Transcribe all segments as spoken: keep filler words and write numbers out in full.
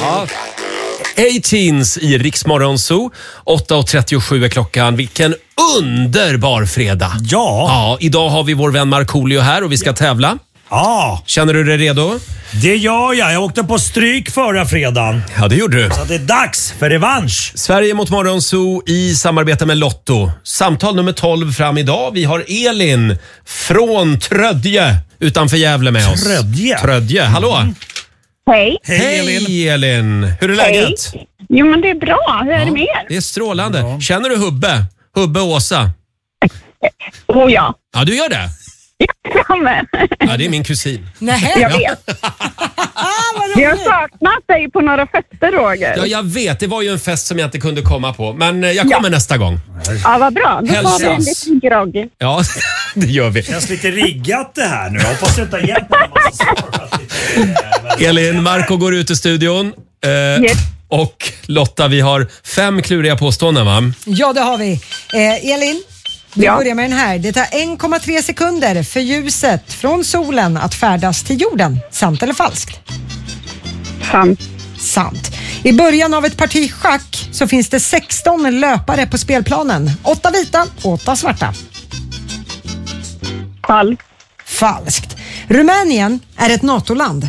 Ja. A-Teens i Rix Morgon Zoo. åtta och trettiosju är klockan. Vilken underbar fredag. Ja. Ja, idag har vi vår vän Markoolio här och vi ska tävla. Ja. Känner du dig redo? Det gör jag. Jag åkte på stryk förra fredagen. Ja, det gjorde du. Så det är dags för revansch. Sverige mot Morgon Zoo i samarbete med Lotto. Samtal nummer tolv fram idag. Vi har Elin från Trödje utanför Gävle med oss. Trödje? Trödje, hallå. Mm. Hej. Hej, Elin. Hej Elin. Hur är läget? Hej. Jo, men det är bra. Hur är det med er? Det är strålande. Ja. Känner du Hubbe? Hubbe och Åsa? Oh ja. Ja, du gör det? Ja, men. Ja, det är min kusin. Nej. Jag vet. Vi har saknat dig på några fester, Roger. Ja, jag vet. Det var ju en fest som jag inte kunde komma på. Men jag kommer ja. nästa gång. Ja, vad bra. Då tar vi en liten grogg. Ja, det gör vi. Det känns lite riggat det här nu. Jag hoppas jag inte har hjälpt med en massa svar. Elin, Marco går ut i studion. Eh, yes. Och Lotta, vi har fem kluriga påståenden, va? Ja, det har vi. Eh, Elin? Vi ja. börjar med den här. Det tar en komma tre sekunder för ljuset från solen att färdas till jorden. Sant eller falskt? Sant. Sant. I början av ett parti schack så finns det sexton löpare på spelplanen. Åtta vita och åtta svarta. Falskt. Falskt. Rumänien är ett NATO-land.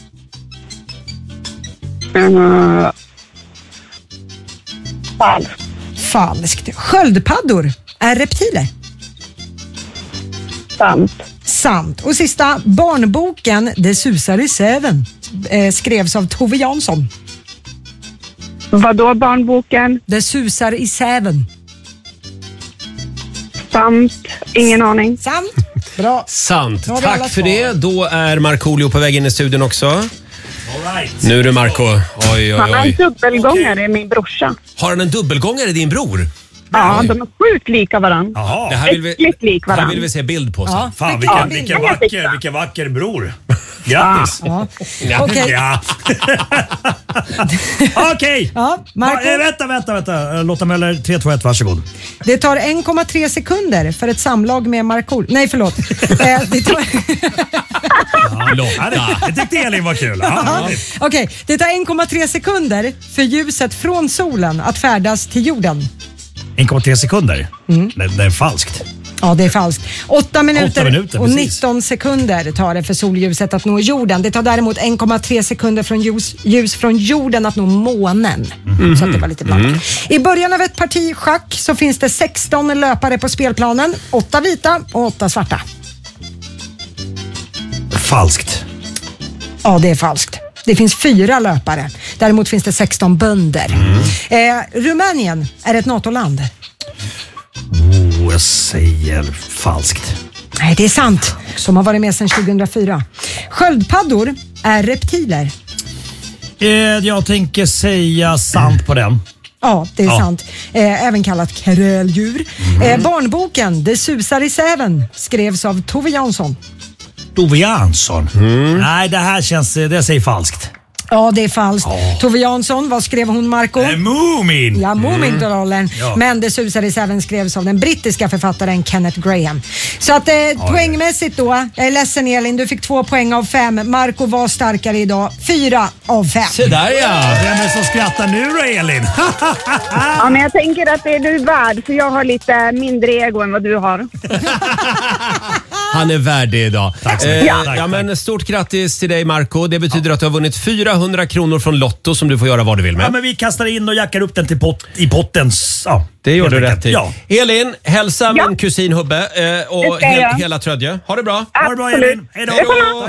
Uh, falskt. Falskt. Sköldpaddor är reptiler. Sant. Sant. Och sista, barnboken Det susar i säven eh, skrevs av Tove Jansson. Vadå barnboken? Det susar i säven. Sant. Ingen aning. Sant. Bra. Sant. Tack för det. Då är Markoolio på väg in i studion också. All right. Nu är det Marco. Oj, oj, oj. Han har en dubbelgångare, okay. Min brorsa. Har han en dubbelgångare, din bror? Ja, de är sjukt lika varandra. Jaha. Det här vill vi, lik varandra. här vill vi se bild på. Så. Ja. Fan, vilken, ja, vilken, vacker, vilken vacker bror. Grattis. Ja. Ja. Okej. Okay. Ja. Okej. Okay. Ja, Marco. äh, vänta, vänta, vänta. Lotta Möller, tre, två, ett, varsågod. Det tar en komma tre sekunder för ett samlag med Markoolio. Nej, förlåt. det tar... ja, Lotta. Det tyckte Elin var kul. Ja, ja. Okej, okay. Det tar en komma tre sekunder för ljuset från solen att färdas till jorden. en komma tre sekunder? Mm. Det, det är falskt. Ja, det är falskt. åtta minuter, åtta minuter och nitton sekunder tar det för solljuset att nå jorden. Det tar däremot en komma tre sekunder från ljus, ljus från jorden att nå månen. Mm. Så att det var lite blankt. Mm. I början av ett parti schack så finns det sexton löpare på spelplanen. åtta vita och åtta svarta. Falskt. Ja, det är falskt. Det finns fyra löpare. Däremot finns det sexton bönder. Mm. Eh, Rumänien är ett NATO-land. Oh, jag säger falskt. Nej, det är sant. De har varit med sedan tjugohundrafyra. Sköldpaddor är reptiler. Eh, jag tänker säga sant på den. Ja, det är ja. sant. Eh, även kallat kräldjur. Mm. Eh, barnboken Det susar i säven skrevs av Tove Jansson. Tove Jansson? Mm. Nej, det här känns... Det säger falskt. Ja, det är falskt. Oh. Tove Jansson, vad skrev hon, Marco? Äh, Moomin! Ja, Moomin-trollen. Mm. Ja. Men Det susar i säven skrevs av den brittiska författaren Kenneth Graham. Så att eh, oh, poängmässigt då, jag är ledsen Elin, du fick två poäng av fem. Marco var starkare idag, fyra av fem. Så där ja! Vem är som skrattar nu då, Elin? Ja, men jag tänker att det är du värd, för jag har lite mindre ego än vad du har. Han är värd det idag. Tack så mycket. Eh, ja, tack, ja, men stort grattis till dig Marco. Det betyder ja. att du har vunnit fyrahundra kronor från Lotto som du får göra vad du vill med. Ja, men vi kastar in och jackar upp den till pot, i pottens... Ja, det gör du rätt i. Ja. Elin, hälsa ja. min kusin Hubbe eh, och he- hela Trödje. Ha det bra. Absolut. Ha det bra Elin. Hej då.